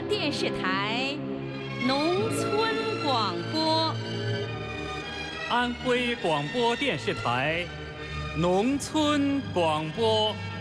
电视台农村广播。 安徽广播电视台农村广播。